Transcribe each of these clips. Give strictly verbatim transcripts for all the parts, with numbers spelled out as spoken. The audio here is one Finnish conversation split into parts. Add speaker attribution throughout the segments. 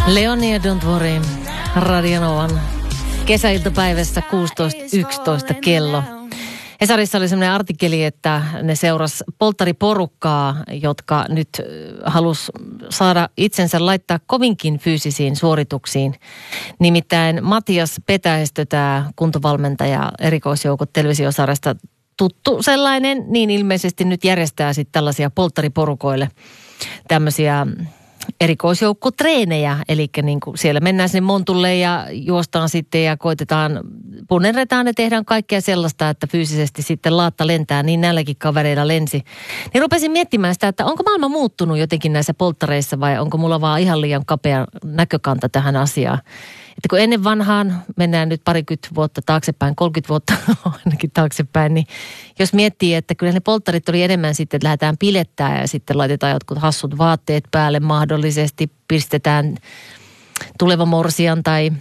Speaker 1: Leonia Don't Worry, Radio Novan kesäiltapäivässä kuusitoista yksitoista kello. Hesarissa oli sellainen artikkeli, että ne seurasi polttariporukkaa, jotka nyt halus saada itsensä laittaa kovinkin fyysisiin suorituksiin. Nimittäin Matias Petäistö, tämä kuntovalmentaja erikoisjoukot televisiosarjasta tuttu sellainen, niin ilmeisesti nyt järjestää sitten tällaisia polttariporukoille tämmöisiä erikoisjoukkotreenejä, eli niin kuin siellä mennään sinne montulle ja juostaan sitten ja koitetaan, punerretaan ja tehdään kaikkea sellaista, että fyysisesti sitten laatta lentää, niin näilläkin kavereilla lensi. Niin rupesin miettimään sitä, että onko maailma muuttunut jotenkin näissä polttareissa vai onko mulla vaan ihan liian kapea näkökanta tähän asiaan. Että kun ennen vanhaan, mennään nyt parikymmentä vuotta taaksepäin, kolmekymmentä vuotta ainakin taaksepäin, niin jos miettii, että kyllä ne polttarit oli enemmän sitten, että lähdetään pilettää ja sitten laitetaan jotkut hassut vaatteet päälle mahdollisesti, pistetään tuleva morsian tai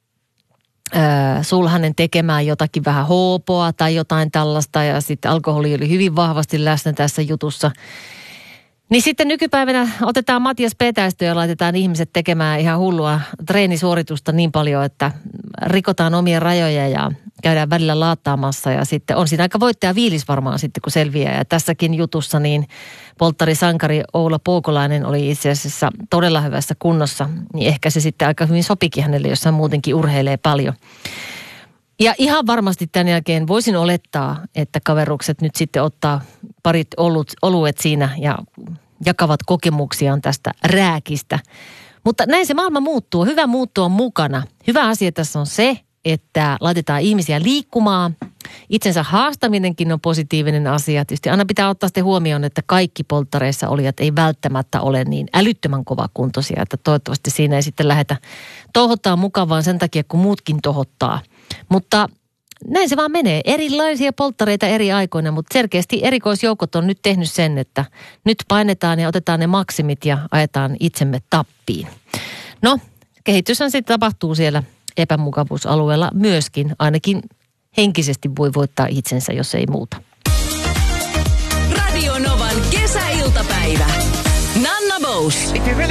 Speaker 1: ö, sulhanen tekemään jotakin vähän hoopoa tai jotain tällaista ja sitten alkoholi oli hyvin vahvasti läsnä tässä jutussa. Niin sitten nykypäivänä otetaan Matias Petäistö ja laitetaan ihmiset tekemään ihan hullua treenisuoritusta niin paljon, että rikotaan omia rajoja ja käydään välillä laattaamassa. Ja sitten on siinä aika voittaja viilis varmaan sitten, kun selviää. Ja tässäkin jutussa niin polttarisankari Oula Poukolainen oli itse asiassa todella hyvässä kunnossa. Niin ehkä se sitten aika hyvin sopikin hänelle, jos hän muutenkin urheilee paljon. Ja ihan varmasti tämän jälkeen voisin olettaa, että kaverukset nyt sitten ottaa parit olut, oluet siinä ja jakavat kokemuksiaan tästä rääkistä. Mutta näin se maailma muuttuu. Hyvä muuttua mukana. Hyvä asia tässä on se, että laitetaan ihmisiä liikkumaan. Itsensä haastaminenkin on positiivinen asia. Tietysti aina pitää ottaa sitten huomioon, että kaikki polttareissa olijat ei välttämättä ole niin älyttömän kovakuntoisia, että toivottavasti siinä ei sitten lähdetä tohottaa mukavaan sen takia, kun muutkin tohottaa. Mutta näin se vaan menee. Erilaisia polttareita eri aikoina, mutta selkeästi erikoisjoukot on nyt tehnyt sen, että nyt painetaan ja otetaan ne maksimit ja ajetaan itsemme tappiin. No, kehityshän sitten tapahtuu siellä epämukavuusalueella myöskin. Ainakin henkisesti voi voittaa itsensä, jos ei muuta.
Speaker 2: Radio Novan kesäiltapäivä. Nanna Bous.